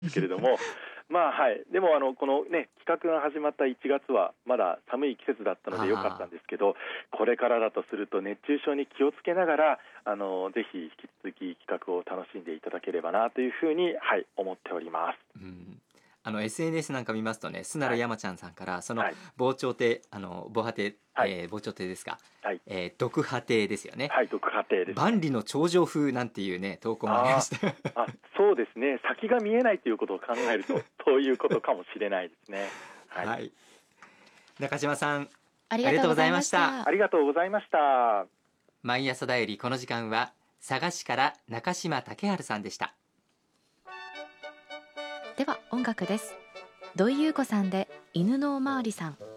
ですけれどもはい、でもこのね企画が始まった1月はまだ寒い季節だったので良かったんですけど、これからだとすると熱中症に気をつけながらぜひ引き続き企画を楽しんでいただければなというふうに、思っております。 SNS なんか見ますとね、スナル山ちゃんさんからそのはい防潮堤防波堤、 はい防潮堤ですか、 はい、 毒波堤ですよね、 毒波堤ですね。 万里の長城風なんていうね投稿もありましたそうですね、先が見えないということを考えるとそういうことかもしれないですね。 はい、中島さんありがとうございました。 ありがとうございました。 毎朝だより、この時間は佐賀市から中島武春さんでした。 では音楽です。土井優子さんで犬のおまわりさん。